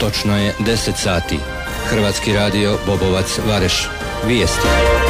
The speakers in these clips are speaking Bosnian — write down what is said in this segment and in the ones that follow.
Točno je 10 sati. Hrvatski radio Bobovac Vareš. Vijesti.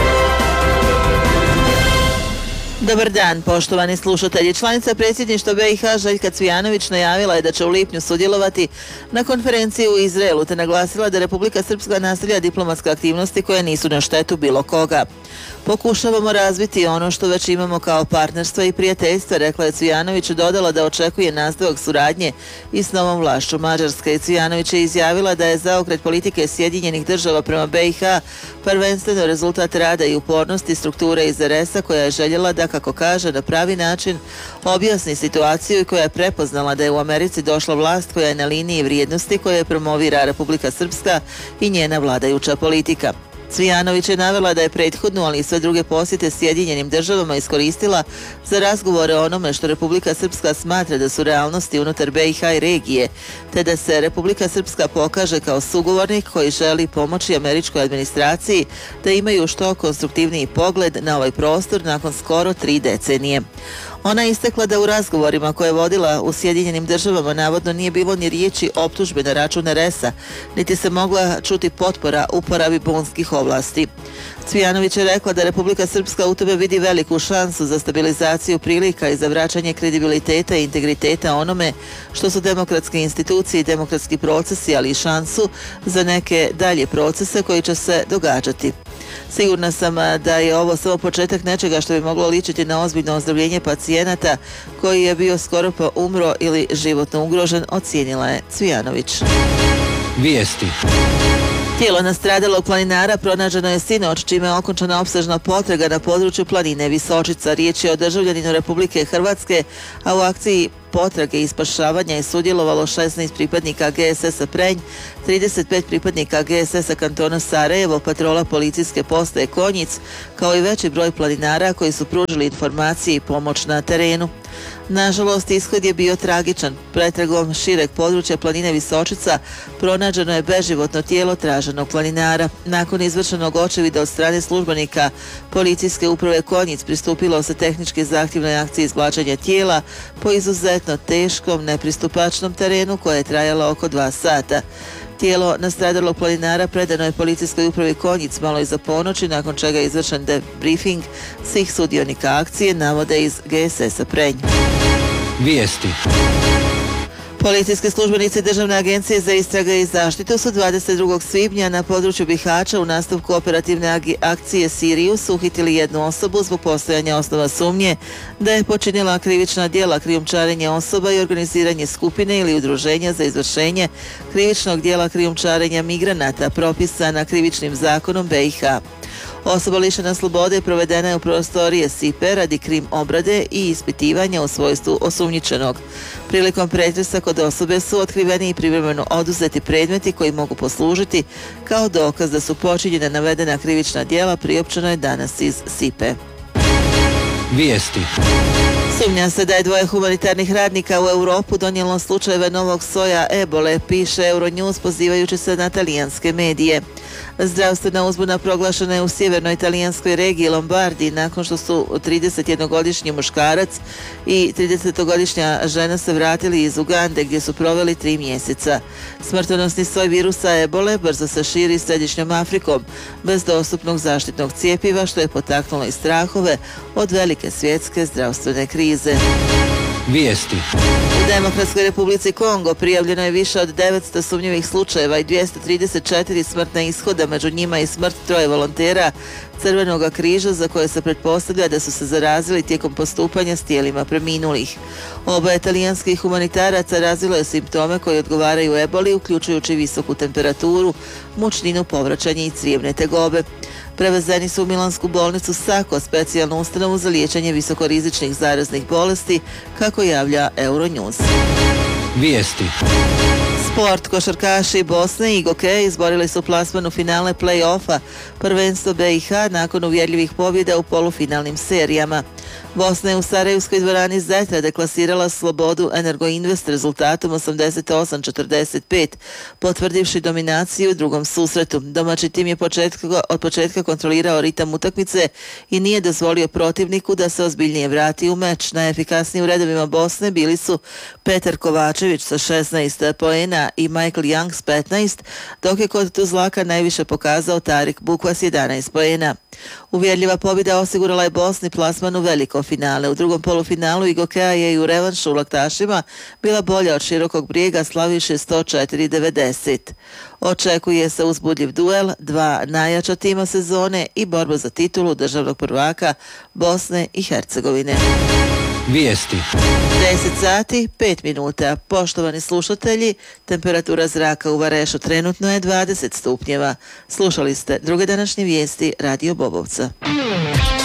Dobar dan, poštovani slušatelji. Članica predsjedništva BiH Željka Cvijanović najavila je da će u lipnju sudjelovati na konferenciji u Izraelu, te naglasila da Republika Srpska nastavlja diplomatske aktivnosti koje nisu na štetu bilo koga. Pokušavamo razviti ono što već imamo kao partnerstva i prijateljstva, rekla je Cvijanović, dodala da očekuje nastavak suradnje i s novom vlašću Mađarske. Cvijanović je izjavila da je zaokret politike Sjedinjenih država prema BiH prvenstveno rezultat rada i upornosti strukture iz RS-a koja je željela da, kako kaže, na pravi način objasni situaciju i koja je prepoznala da je u Americi došla vlast koja je na liniji vrijednosti koje promovira Republika Srpska i njena vladajuća politika. Cvijanović je navela da je prethodnu, ali i sve druge posjete Sjedinjenim državama iskoristila za razgovore o onome što Republika Srpska smatra da su realnosti unutar BiH i regije, te da se Republika Srpska pokaže kao sugovornik koji želi pomoći američkoj administraciji da imaju što konstruktivniji pogled na ovaj prostor nakon skoro 3 decenije. Ona je istakla da u razgovorima koje je vodila u Sjedinjenim državama navodno nije bilo ni riječi optužbe na račun RS-a, niti se mogla čuti potpora uporabi bunskih ovlasti. Cvijanović je rekla da Republika Srpska u tome vidi veliku šansu za stabilizaciju prilika i za vraćanje kredibiliteta i integriteta onome što su demokratske institucije i demokratski procesi, ali i šansu za neke dalje procese koji će se događati. Sigurna sam da je ovo samo početak nečega što bi moglo ličiti na ozbiljno ozdravljenje pacijenata koji je bio skoro pa umro ili životno ugrožen, ocijenila je Cvijanović. Vijesti. Tijelo nastradalog planinara pronađeno je sinoć, čime je okončana opsežna potraga na području planine Visočica. Riječ je o državljaninu Republike Hrvatske, a u akciji potrage i spašavanja je sudjelovalo 16 pripadnika GSS-a Prenj, 35 pripadnika GSS-a kantona Sarajevo, patrola policijske postaje Konjic, kao i veći broj planinara koji su pružili informacije i pomoć na terenu. Nažalost, ishod je bio tragičan. Pretragom šireg područja planine Visočica pronađeno je beživotno tijelo traženog planinara. Nakon izvršenog očevida od strane službenika policijske uprave Konjic pristupilo se tehnički zahtjevnoj akciji izvlačenja tijela po izuzetno teškom, nepristupačnom terenu koje je trajalo oko 2 sata. Tijelo nastradalog planinara predano je policijskoj upravi Konjic malo iza ponoći, nakon čega je izvršen debriefing svih sudionika akcije, navode iz GSS-a Prenj. Vijesti. Policijski službenici Državne agencije za istrage i zaštitu su 22. svibnja na području Bihaća u nastavku operativne akcije Sirius uhitili jednu osobu zbog postojanja osnova sumnje da je počinila krivična djela krijumčarenja osoba i organiziranje skupine ili udruženja za izvršenje krivičnog djela krijumčarenja migranata propisana krivičnim zakonom BiH. Osoba lišena slobode provedena je u prostorije SIPE radi krim obrade i ispitivanja u svojstvu osumnjičenog. Prilikom pretresa kod osobe su otkriveni i privremeno oduzeti predmeti koji mogu poslužiti kao dokaz da su počinjena navedena krivična djela, priopćeno je danas iz SIPE. Vijesti. Sumnja se da je 2 humanitarnih radnika u Europu donijelo slučajeve novog soja ebole, piše Euronews pozivajući se na talijanske medije. Zdravstvena uzbuna proglašena je u sjevernoj talijanskoj regiji Lombardiji nakon što su 31-godišnji muškarac i 30-godišnja žena se vratili iz Ugande gdje su proveli 3 mjeseca. Smrtonosni soj virusa ebole brzo se širi središnjom Afrikom bez dostupnog zaštitnog cjepiva, što je potaknulo i strahove od velike svjetske zdravstvene krize. Vijesti. U Demokratskoj Republici Kongo prijavljeno je više od 900 sumnjivih slučajeva i 234 smrtna ishoda, među njima i smrt 3 volontera Crvenog križa za koje se pretpostavlja da su se zarazili tijekom postupanja s tijelima preminulih. Oba italijanskih humanitaraca razvilo je simptome koji odgovaraju eboli, uključujući visoku temperaturu, mučninu, povraćanje i crijevne tegobe. Prevezeni su u milansku bolnicu Sako, specijalnu ustanovu za liječenje visokorizičnih zaraznih bolesti, kako javlja Euronews. Vijesti. Sport. Košarkaši Bosne i Goke izborili su plasman u finale play-offa prvenstvo BiH nakon uvjerljivih pobjeda u polufinalnim serijama. Bosna je u Sarajevskoj dvorani Zetra deklasirala Slobodu Energoinvest rezultatom 88-45, potvrdivši dominaciju u drugom susretu. Domaći tim je od početka kontrolirao ritam utakmice i nije dozvolio protivniku da se ozbiljnije vrati u meč. Najefikasniji u redovima Bosne bili su Petar Kovačević sa 16 poena i Michael Young s 15, dok je kod Tuzlaka najviše pokazao Tarik Bukva s 11 poena. Uvjerljiva pobjeda osigurala je Bosni plasman u veliko finale. U drugom polufinalu Igokeja je i u revanšu u Laktašima bila bolja od Širokog Brijega, slaviše 104-90. Očekuje se uzbudljiv duel, dva najjača tima sezone i borba za titulu državnog prvaka Bosne i Hercegovine. Vijesti. 10 sati, 5 minuta. Poštovani slušatelji, temperatura zraka u Varešu trenutno je 20 stupnjeva. Slušali ste druge današnje vijesti Radio Bobovca.